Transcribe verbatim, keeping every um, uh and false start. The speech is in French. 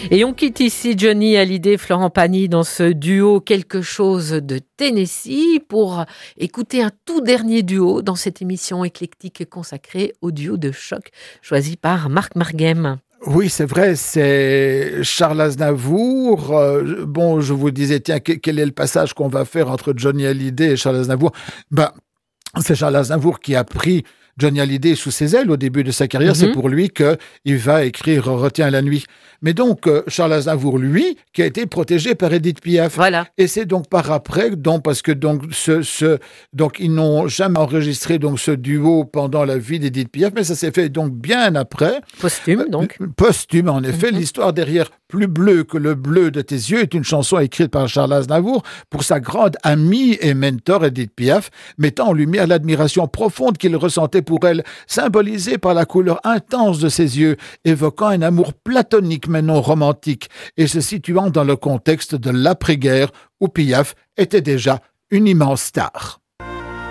Et on quitte ici Johnny Hallyday et Florent Pagny dans ce duo Quelque chose de Tennessee pour écouter un tout dernier duo dans cette émission éclectique consacrée au duo de choc choisi par Marc Marguem. Oui, c'est vrai, c'est Charles Aznavour. Euh, bon, je vous disais, tiens, quel est le passage qu'on va faire entre Johnny Hallyday et Charles Aznavour? Ben, c'est Charles Aznavour qui a pris Johnny Hallyday sous ses ailes au début de sa carrière. Mm-hmm. C'est pour lui qu'il va écrire Retiens la nuit. Mais donc, euh, Charles Aznavour, lui, qui a été protégé par Édith Piaf. Voilà. Et c'est donc par après, donc, parce que donc, ce, ce, donc, ils n'ont jamais enregistré donc, ce duo pendant la vie d'Édith Piaf, mais ça s'est fait donc bien après. Posthume, donc. Euh, posthume, en effet. Mm-hmm. L'histoire derrière Plus bleu que le bleu de tes yeux est une chanson écrite par Charles Aznavour pour sa grande amie et mentor Édith Piaf, mettant en lumière l'admiration profonde qu'il ressentait pour elle, symbolisée par la couleur intense de ses yeux, évoquant un amour platonique mais non romantique, et se situant dans le contexte de l'après-guerre où Piaf était déjà une immense star.